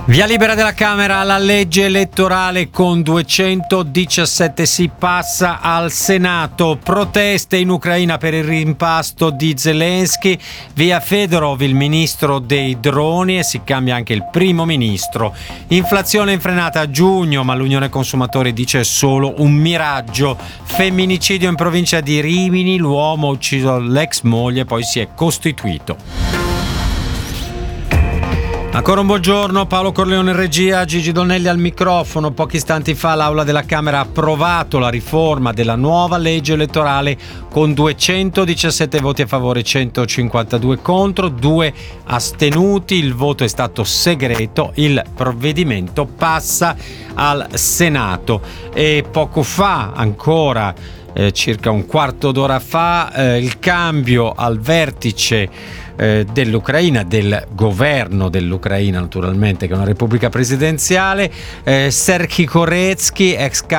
Via libera della Camera alla legge elettorale con 217 si passa al Senato. Proteste in Ucraina per il rimpasto di Zelensky. Via Fedorov il ministro dei droni e si cambia anche il primo ministro. Inflazione infrenata a giugno, ma l'Unione Consumatori dice solo un miraggio. Femminicidio in provincia di Rimini, l'uomo ha ucciso l'ex moglie e poi si è costituito. Ancora un buongiorno, Paolo Corleone in regia, Gigi Donnelli al microfono. Pochi istanti fa l'Aula della Camera ha approvato la riforma della nuova legge elettorale con 217 voti a favore, 152 contro, 2 astenuti. Il voto è stato segreto, il provvedimento passa al Senato. E poco fa ancora, circa un quarto d'ora fa, il cambio al vertice dell'Ucraina, del governo dell'Ucraina naturalmente, che è una repubblica presidenziale. Serhii Koretsky,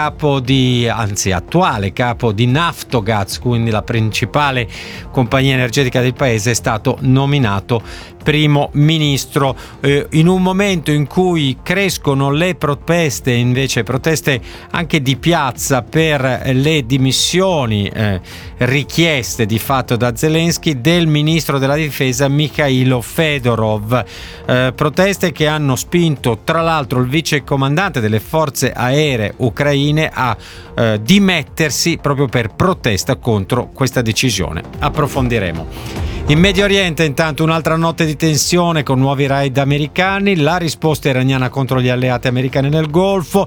attuale capo di Naftogaz, quindi la principale compagnia energetica del paese, è stato nominato primo ministro in un momento in cui crescono le proteste, invece proteste anche di piazza per le dimissioni richieste di fatto da Zelensky del ministro della difesa Mikhailo Fedorov, proteste che hanno spinto tra l'altro il vice comandante delle forze aeree ucraine a dimettersi proprio per protesta contro questa decisione. Approfondiremo. In Medio Oriente intanto un'altra notte di tensione con nuovi raid americani, la risposta iraniana contro gli alleati americani nel Golfo.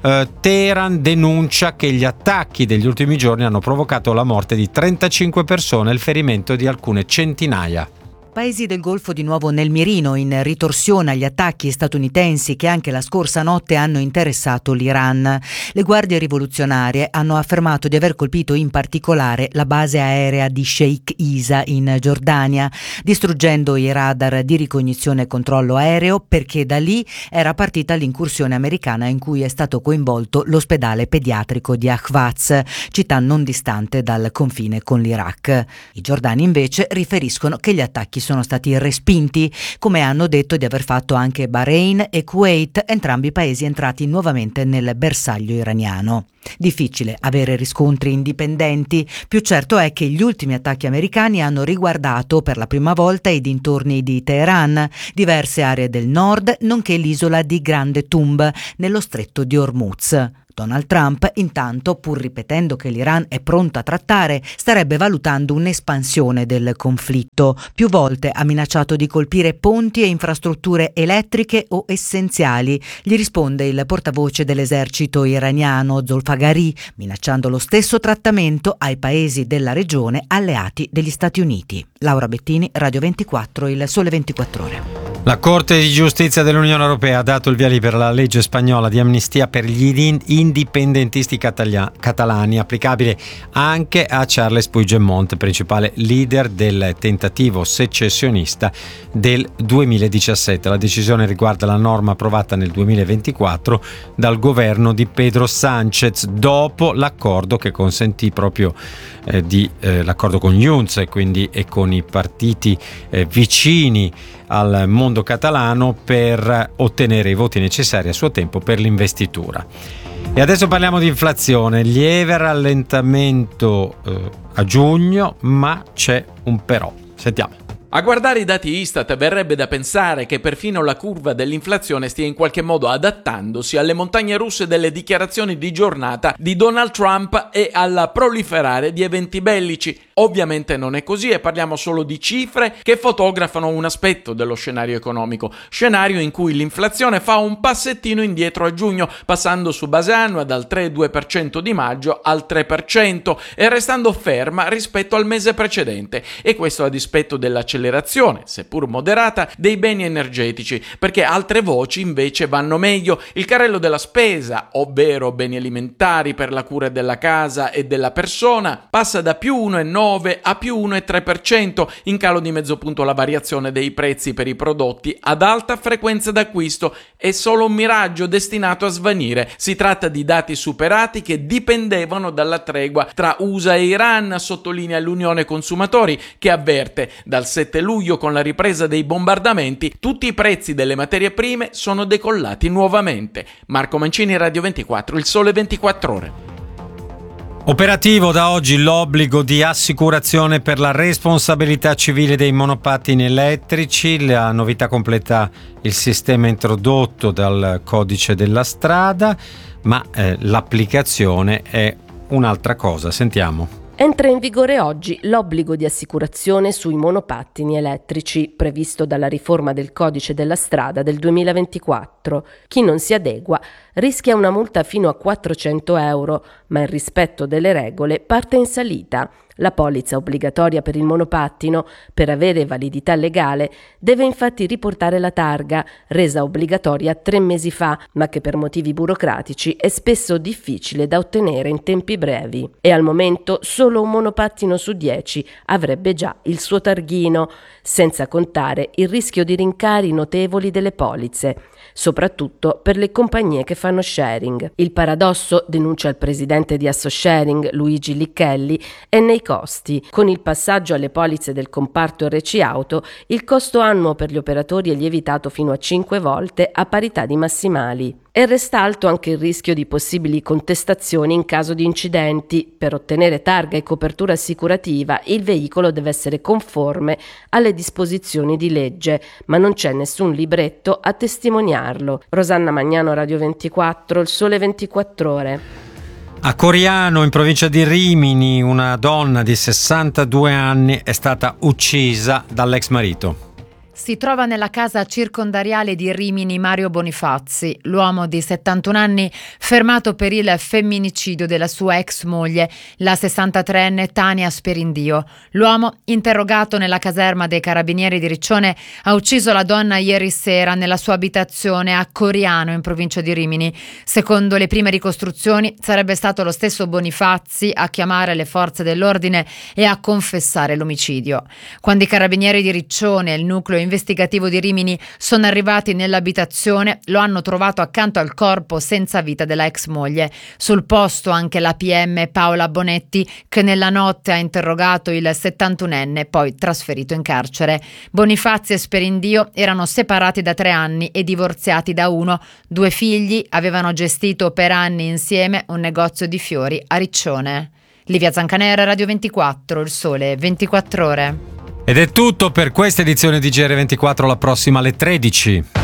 Teheran denuncia che gli attacchi degli ultimi giorni hanno provocato la morte di 35 persone e il ferimento di alcune centinaia. Paesi del Golfo di nuovo nel mirino in ritorsione agli attacchi statunitensi che anche la scorsa notte hanno interessato l'Iran. Le guardie rivoluzionarie hanno affermato di aver colpito in particolare la base aerea di Sheikh Isa in Giordania, distruggendo i radar di ricognizione e controllo aereo, perché da lì era partita l'incursione americana in cui è stato coinvolto l'ospedale pediatrico di Ahvaz, città non distante dal confine con l'Iraq. I giordani invece riferiscono che gli attacchi sono stati respinti, come hanno detto di aver fatto anche Bahrain e Kuwait, entrambi paesi entrati nuovamente nel bersaglio iraniano. Difficile avere riscontri indipendenti, più certo è che gli ultimi attacchi americani hanno riguardato per la prima volta i dintorni di Teheran, diverse aree del nord, nonché l'isola di Grande Tumb, nello stretto di Hormuz. Donald Trump, intanto, pur ripetendo che l'Iran è pronto a trattare, starebbe valutando un'espansione del conflitto. Più volte ha minacciato di colpire ponti e infrastrutture elettriche o essenziali. Gli risponde il portavoce dell'esercito iraniano Zolfaghari, minacciando lo stesso trattamento ai paesi della regione alleati degli Stati Uniti. Laura Bettini, Radio 24, Il Sole 24 Ore. La Corte di Giustizia dell'Unione Europea ha dato il via libera alla legge spagnola di amnistia per gli indipendentisti catalani, applicabile anche a Charles Puigdemont, principale leader del tentativo secessionista del 2017. La decisione riguarda la norma approvata nel 2024 dal governo di Pedro Sánchez dopo l'accordo che consentì proprio l'accordo con Junts e con i partiti vicini al mondo catalano per ottenere i voti necessari a suo tempo per l'investitura. E adesso parliamo di inflazione, lieve rallentamento a giugno, ma c'è un però. Sentiamo. A guardare i dati Istat verrebbe da pensare che perfino la curva dell'inflazione stia in qualche modo adattandosi alle montagne russe delle dichiarazioni di giornata di Donald Trump e al proliferare di eventi bellici. Ovviamente non è così e parliamo solo di cifre che fotografano un aspetto dello scenario economico, scenario in cui l'inflazione fa un passettino indietro a giugno, passando su base annua dal 3,2% di maggio al 3% e restando ferma rispetto al mese precedente, e questo a dispetto dell'accelerazione, seppur moderata, dei beni energetici, perché altre voci invece vanno meglio. Il carrello della spesa, ovvero beni alimentari per la cura della casa e della persona, passa da più 1,9 a più 1,3%, in calo di mezzo punto la variazione dei prezzi per i prodotti ad alta frequenza d'acquisto. È solo un miraggio destinato a svanire. Si tratta di dati superati che dipendevano dalla tregua tra USA e Iran, sottolinea l'Unione Consumatori, che avverte: dal 7 7 luglio, con la ripresa dei bombardamenti, tutti i prezzi delle materie prime sono decollati nuovamente. Marco Mancini, Radio 24, Il Sole 24 Ore. Operativo da oggi l'obbligo di assicurazione per la responsabilità civile dei monopattini elettrici. La novità completa il sistema introdotto dal codice della strada, ma l'applicazione è un'altra cosa. Sentiamo. Entra in vigore oggi l'obbligo di assicurazione sui monopattini elettrici, previsto dalla riforma del codice della strada del 2024. Chi non si adegua rischia una multa fino a 400 euro, ma il rispetto delle regole parte in salita. La polizza obbligatoria per il monopattino, per avere validità legale, deve infatti riportare la targa, resa obbligatoria 3 mesi fa, ma che per motivi burocratici è spesso difficile da ottenere in tempi brevi. E al momento solo un monopattino su 10 avrebbe già il suo targhino, senza contare il rischio di rincari notevoli delle polizze, soprattutto per le compagnie che fanno sharing. Il paradosso, denuncia il presidente di Assosharing, Luigi Licchelli, è nei costi. Con il passaggio alle polizze del comparto RC Auto, il costo annuo per gli operatori è lievitato fino a 5 volte a parità di massimali. E resta alto anche il rischio di possibili contestazioni in caso di incidenti. Per ottenere targa e copertura assicurativa, il veicolo deve essere conforme alle disposizioni di legge, ma non c'è nessun libretto a testimoniarlo. Rosanna Magnano, Radio 24, Il Sole 24 Ore. A Coriano, in provincia di Rimini, una donna di 62 anni è stata uccisa dall'ex marito. Si trova nella casa circondariale di Rimini Mario Bonifazzi, l'uomo di 71 anni fermato per il femminicidio della sua ex moglie, la 63enne Tania Sperindio. L'uomo, interrogato nella caserma dei Carabinieri di Riccione, ha ucciso la donna ieri sera nella sua abitazione a Coriano, in provincia di Rimini. Secondo le prime ricostruzioni, sarebbe stato lo stesso Bonifazzi a chiamare le forze dell'ordine e a confessare l'omicidio. Quando i Carabinieri di Riccione e il nucleo investigativo di Rimini sono arrivati nell'abitazione, lo hanno trovato accanto al corpo senza vita della ex moglie. Sul posto anche la PM Paola Bonetti, che nella notte ha interrogato il 71enne, poi trasferito in carcere. Bonifazzi e Sperindio erano separati da 3 anni e divorziati da 1. 2 figli, avevano gestito per anni insieme un negozio di fiori a Riccione. Livia Zancanera, Radio 24, Il Sole 24 Ore. Ed è tutto per questa edizione di GR24, la prossima alle 13.